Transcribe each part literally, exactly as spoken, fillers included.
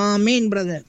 ஆமீன் பிரதர்.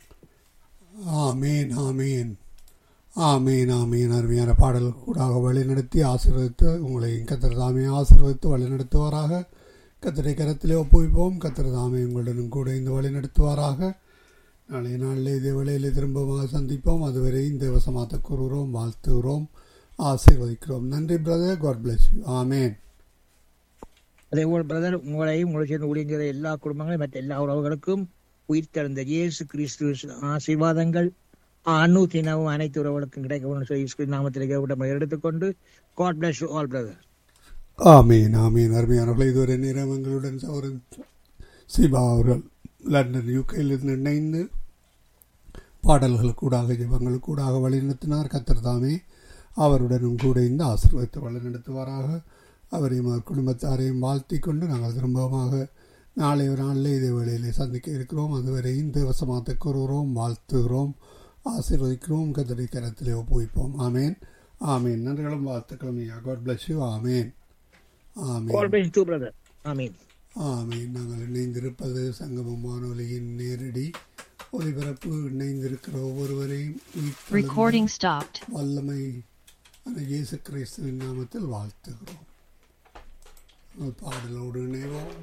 ஆமீன் ஆமீன் ஆமீன் ஆமீன். அருமையான பாடல் கூடாக வழிநடத்தி ஆசீர்வதித்து உங்களை கர்த்தர் தாமே ஆசீர்வதித்து வழிநடத்துவாராக. கர்த்தரை கரத்திலே ஒப்புவிப்போம். கர்த்தர் தாமே உங்களுடனும் கூட இந்த வழி நடத்துவாராக. நாளைய நாளில் இதே வேளையிலே திரும்பமாக சந்திப்போம். அதுவரை இந்த வசமாத்த கூறுகிறோம், வாழ்த்துகிறோம், ஆசீர்வதிக்கிறோம். நன்றி பிரதர். God bless you. ஆமேன். அதே போல் பிரதர், உங்களையும் உங்களை சேர்ந்து ஊழியர் எல்லா குடும்பங்களையும் மற்ற எல்லா உறவுகளுக்கும் உயிர் தெழுந்த இயேசு கிறிஸ்து ஆசீர்வாதங்கள் அனுதினமும் அனைத்து உறவுகளுக்கும் கிடைக்க சொல்லி நாமத்தில் எடுத்துக்கொண்டு God bless you all brother. ஆமீன் ஆமீன். அருமையானவர்கள், இதுவரை நேரம் எங்களுடன் சௌரன் சிவா அவர்கள் லண்டன் யூகேயிலிருந்து இணைந்து பாடல்களுக்கூடாக ஜெபங்களுக்கூடாக வழிநடத்தினார். கர்த்தர் தாமே அவருடனும் கூட இந்த ஆசீர்வாதத்தை வழிநடத்துவாராக. அவரையும் அவர் குடும்பத்தாரையும் வாழ்த்தி கொண்டு நாங்கள் திரும்பமாக நாளை ஒரு நாளில் இதே வேளையிலே சந்திக்க இருக்கிறோம். அதுவரை இந்த வசமாத்த கூறுகிறோம், வாழ்த்துகிறோம், ஆசீர்வதிக்கிறோம். கர்த்தருடைய கரத்திலே ஒப்புவிப்போம். ஆமேன் ஆமேன். நன்றிகளும் வாழ்த்துக்களும். God bless you. ஆமேன் ஆமீன் ஆமீன். நாங்கள் இணைந்திருப்பது சங்கமம் வானொலியின் நேரடி ஒலிபரப்பு. இணைந்திருக்கிற ஒவ்வொருவரையும் வல்லமை இயேசு கிறிஸ்துவின் நாமத்தில் வாழ்த்துகிறோம். பாடலோடு இணைவோம்.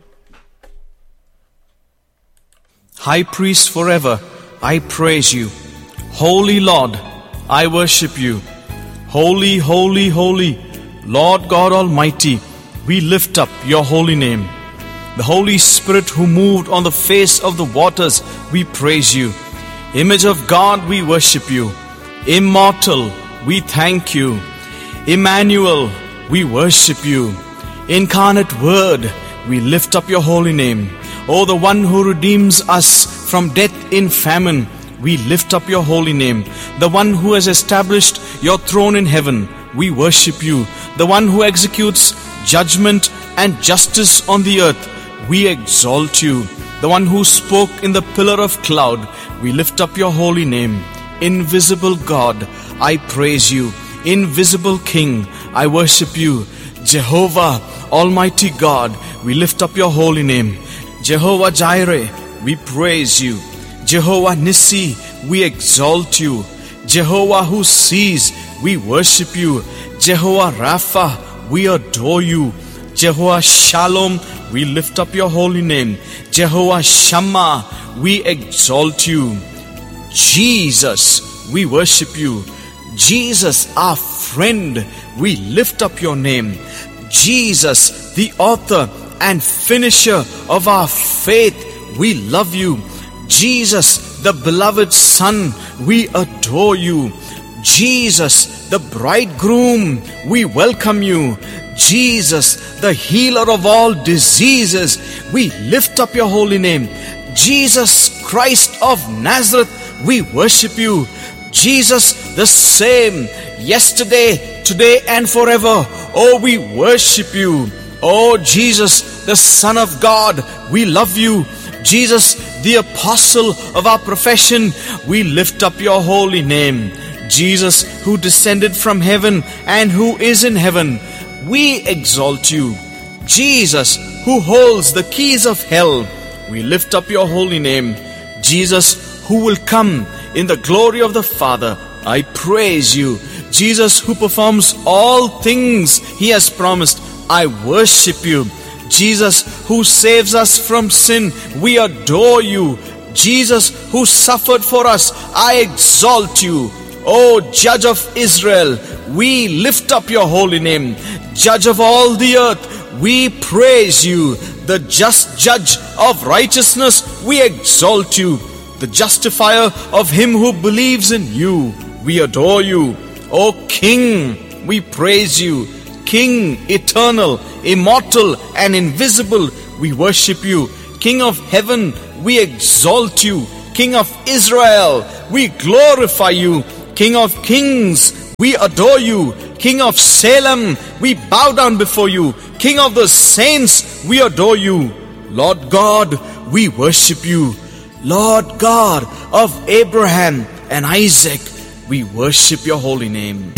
High Priest forever, I praise you. Holy Lord, I worship you. Holy, holy, holy, Lord God Almighty, we lift up your holy name. The Holy Spirit who moved on the face of the waters, we praise you. Image of God, we worship you. Immortal, we thank you. Emmanuel, we worship you. Incarnate Word, we lift up your holy name. Oh, the one who redeems us from death in famine, we lift up your holy name. The one who has established your throne in heaven, we worship you. The one who executes judgment and justice on the earth, we exalt you. The one who spoke in the pillar of cloud, we lift up your holy name. Invisible God, I praise you. Invisible King, I worship you. Jehovah, Almighty God, we lift up your holy name. Jehovah Jireh, we praise you. Jehovah Nissi, we exalt you. Jehovah who sees, we worship you. Jehovah Rapha, we adore you. Jehovah Shalom, we lift up your holy name. Jehovah Shammah, we exalt you. Jesus, we worship you. Jesus, our friend, we lift up your name. Jesus, the author and finisher of our faith, we love you. Jesus, the beloved Son, we adore you. Jesus, the bridegroom, we welcome you. Jesus, the healer of all diseases, we lift up your holy name. Jesus Christ of Nazareth, we worship you. Jesus, the same yesterday, today and forever. Oh, we worship you. Oh, Jesus, the Son of God, we love you. Jesus, the apostle of our profession, we lift up your holy name. Jesus, who descended from heaven and who is in heaven, we exalt you. Jesus, who holds the keys of hell, we lift up your holy name. Jesus, who will come in the glory of the Father, I praise you. Jesus, who performs all things he has promised, I worship you. Jesus, who saves us from sin, we adore you. Jesus, who suffered for us, I exalt you. O Judge of Israel, we lift up your holy name. Judge of all the earth, we praise you. The just Judge of righteousness, we exalt you. The justifier of him who believes in you, we adore you. O King, we praise you. King, eternal, immortal and invisible, we worship you. King of heaven, we exalt you. King of Israel, we glorify you. King of kings, we adore you. King of Salem, we bow down before you. King of the saints, we adore you. Lord God, we worship you. Lord God of Abraham and Isaac, we worship your holy name.